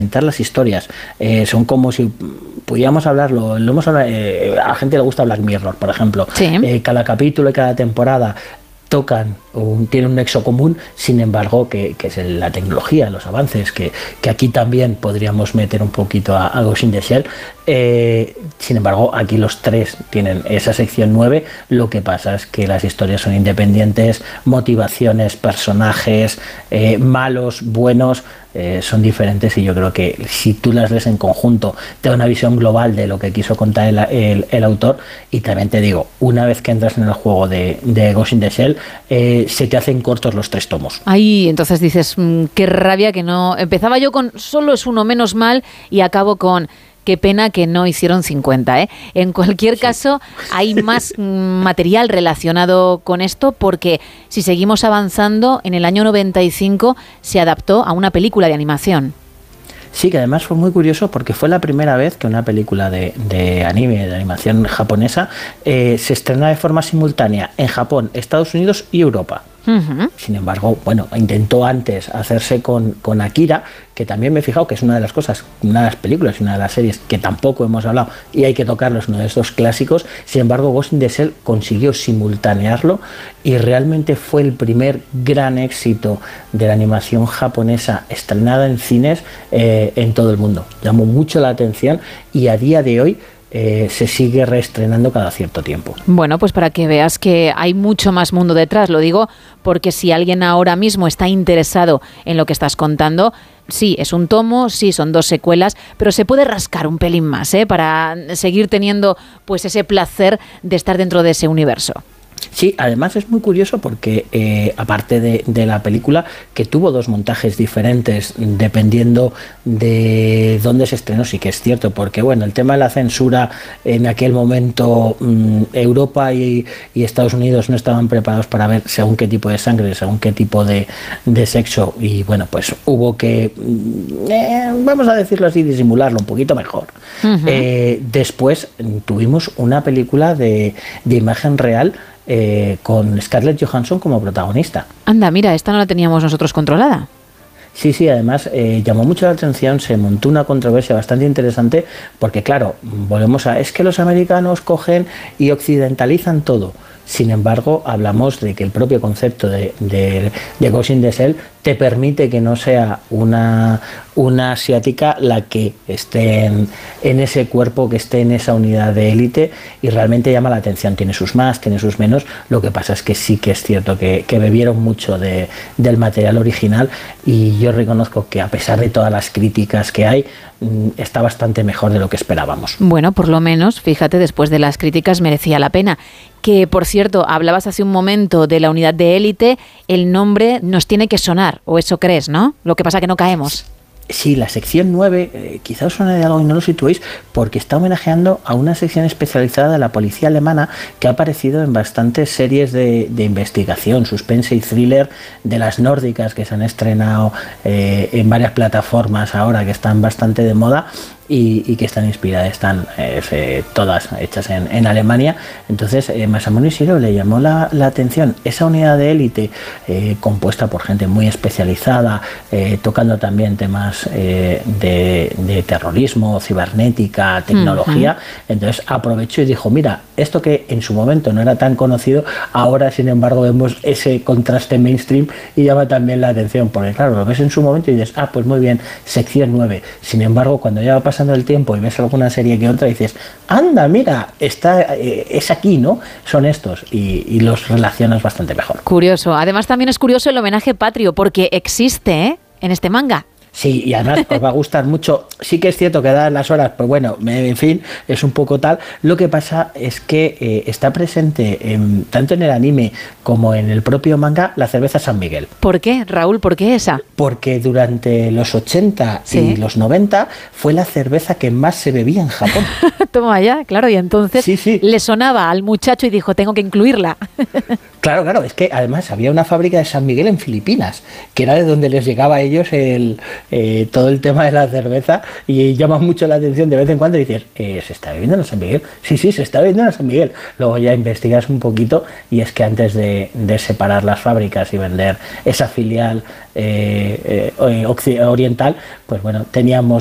las historias. Son como si pudiéramos hablarlo, lo hemos hablado, a la gente le gusta Black Mirror, por ejemplo. Sí. Cada capítulo y cada temporada tocan, tienen un nexo común, sin embargo, que es la tecnología, los avances, que aquí también podríamos meter un poquito a Ghost in the Shell. Sin embargo, aquí los tres tienen esa sección 9, lo que pasa es que las historias son independientes, motivaciones, personajes, malos, buenos, son diferentes, y yo creo que si tú las lees en conjunto te da una visión global de lo que quiso contar el autor. Y también te digo, una vez que entras en el juego de Ghost in the Shell, se te hacen cortos los 3 tomos. Ahí entonces dices, qué rabia que no... Empezaba yo con solo es uno menos mal y acabo con... Qué pena que no hicieron 50, ¿eh? En cualquier caso, hay más material relacionado con esto, porque si seguimos avanzando, en el año 95 se adaptó a una película de animación. Sí, que además fue muy curioso porque fue la primera vez que una película de anime, de animación japonesa, se estrena de forma simultánea en Japón, Estados Unidos y Europa. Uh-huh. Sin embargo, bueno, intentó antes hacerse con Akira, que también me he fijado que es una de las cosas, una de las películas y una de las series que tampoco hemos hablado y hay que tocarlo, es uno de estos clásicos. Sin embargo, Ghost in the Shell consiguió simultanearlo y realmente fue el primer gran éxito de la animación japonesa estrenada en cines en todo el mundo. Llamó mucho la atención y a día de hoy se sigue reestrenando cada cierto tiempo. Bueno, pues para que veas que hay mucho más mundo detrás, lo digo porque si alguien ahora mismo está interesado en lo que estás contando, sí, es un tomo, sí, son 2 secuelas, pero se puede rascar un pelín más, para seguir teniendo pues ese placer de estar dentro de ese universo. Sí, además es muy curioso porque aparte de la película, que tuvo 2 montajes diferentes dependiendo de dónde se estrenó, sí que es cierto, porque bueno, el tema de la censura en aquel momento, Europa y Estados Unidos no estaban preparados para ver según qué tipo de sangre, según qué tipo de sexo, y bueno, pues hubo que, vamos a decirlo así, disimularlo un poquito mejor. Uh-huh. Después tuvimos una película de imagen real, con Scarlett Johansson como protagonista. Anda, mira, esta no la teníamos nosotros controlada. Sí, además llamó mucho la atención, se montó una controversia bastante interesante, porque claro, volvemos a... Es que los americanos cogen y occidentalizan todo. Sin embargo, hablamos de que el propio concepto de Ghost in the Shell te permite que no sea una asiática la que esté en ese cuerpo, que esté en esa unidad de élite, y realmente llama la atención. Tiene sus más, tiene sus menos. Lo que pasa es que sí que es cierto que bebieron mucho del material original, y yo reconozco que a pesar de todas las críticas que hay, está bastante mejor de lo que esperábamos. Bueno, por lo menos, fíjate, después de las críticas merecía la pena. Que, por cierto, hablabas hace un momento de la unidad de élite, el nombre nos tiene que sonar, o eso crees, ¿no? Lo que pasa que no caemos. Sí, la sección 9, quizá os suene de algo y no lo situéis, porque está homenajeando a una sección especializada de la policía alemana que ha aparecido en bastantes series de investigación, suspense y thriller de las nórdicas que se han estrenado en varias plataformas ahora, que están bastante de moda. Y que están inspiradas, están todas hechas en Alemania. Entonces Masamune Shirow le llamó la atención esa unidad de élite compuesta por gente muy especializada, tocando también temas de terrorismo, cibernética, tecnología. Uh-huh. Entonces aprovechó y dijo, mira, esto que en su momento no era tan conocido, ahora sin embargo vemos ese contraste mainstream y llama también la atención, porque claro, lo ves en su momento y dices, pues muy bien, sección 9. Sin embargo, cuando ya va pasando el tiempo y ves alguna serie que otra, dices, anda, mira, es aquí, ¿no? Son estos, y los relacionas bastante mejor. Curioso. Además también es curioso el homenaje patrio, porque existe, en este manga. Sí, y además os va a gustar mucho. Sí que es cierto que dadas las horas, pues bueno, en fin, es un poco tal. Lo que pasa es que está presente tanto en el anime como en el propio manga la cerveza San Miguel. ¿Por qué, Raúl? ¿Por qué esa? Porque durante los 80 y los 90 fue la cerveza que más se bebía en Japón. Toma ya, claro, y entonces le sonaba al muchacho y dijo, tengo que incluirla. Claro, es que además había una fábrica de San Miguel en Filipinas, que era de donde les llegaba a ellos todo el tema de la cerveza, y llama mucho la atención de vez en cuando y dices, ¿se está bebiendo en San Miguel? Sí, se está bebiendo en San Miguel. Luego ya investigas un poquito y es que antes de separar las fábricas y vender esa filial oriental, pues bueno, teníamos